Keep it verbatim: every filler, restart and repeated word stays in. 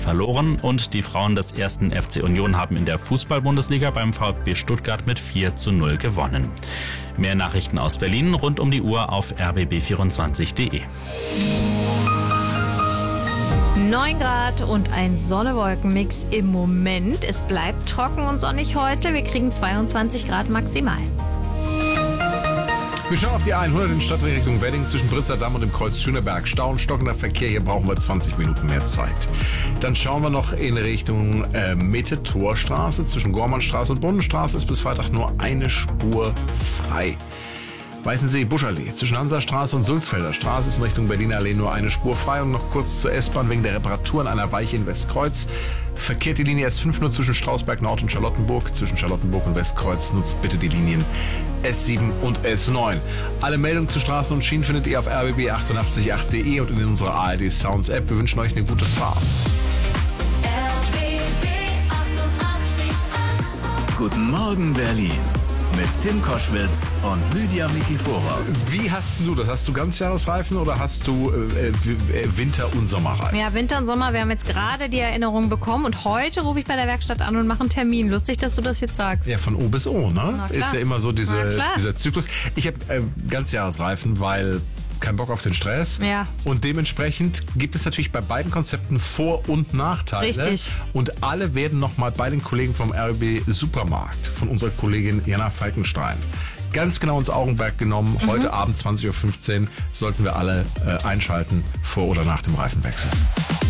verloren und die Frauen des ersten F C Union haben in der Fußball-Bundesliga beim VfB Stuttgart mit vier zu null gewonnen. Mehr Nachrichten aus Berlin rund um die Uhr auf r b b vierundzwanzig punkt d e. neun Grad und ein Sonne-Wolken-Mix im Moment. Es bleibt trocken und sonnig heute. Wir kriegen zweiundzwanzig Grad maximal. Wir schauen auf die hundert in Stadtrichtung Wedding zwischen Britzerdamm und dem Kreuz Schöneberg. Stau und stockender Verkehr, hier brauchen wir zwanzig Minuten mehr Zeit. Dann schauen wir noch in Richtung äh, Mitte Torstraße. Zwischen Gormannstraße und Brunnenstraße ist bis Freitag nur eine Spur frei. Weißensee-Buschallee. Zwischen Hansastraße und Sulzfelder Straße ist in Richtung Berliner Allee nur eine Spur frei. Und noch kurz zur S-Bahn wegen der Reparaturen einer Weiche in Westkreuz. Verkehrt die Linie S fünf nur zwischen Strausberg Nord und Charlottenburg. Zwischen Charlottenburg und Westkreuz nutzt bitte die Linien S sieben und S neun. Alle Meldungen zu Straßen und Schienen findet ihr auf r b b achtundachtzig punkt acht punkt d e und in unserer A R D Sounds App. Wir wünschen euch eine gute Fahrt. R B B achtundachtzig Komma acht. Guten Morgen, Berlin. Mit Tim Koschwitz und Lydia Mikiforov. Wie hast du das? Hast du Ganzjahresreifen oder hast du äh, äh, Winter- und Sommerreifen? Ja, Winter und Sommer. Wir haben jetzt gerade die Erinnerung bekommen und heute rufe ich bei der Werkstatt an und mache einen Termin. Lustig, dass du das jetzt sagst. Ja, von O bis O, ne? Na klar. Ist ja immer so diese, Na klar. dieser Zyklus. Ich habe äh, Ganzjahresreifen, weil kein Bock auf den Stress. Ja. Und dementsprechend gibt es natürlich bei beiden Konzepten Vor- und Nachteile. Richtig. Und alle werden nochmal bei den Kollegen vom R B Supermarkt, von unserer Kollegin Jana Falkenstein, ganz genau ins Augenmerk genommen. Mhm. Heute Abend zwanzig Uhr fünfzehn sollten wir alle äh, einschalten, vor oder nach dem Reifenwechsel.